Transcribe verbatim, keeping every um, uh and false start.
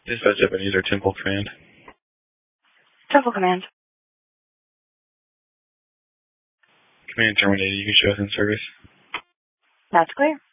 Dispatch Ebenezer Temple Command. Temple Command. Command terminated. You can show us in service. That's clear.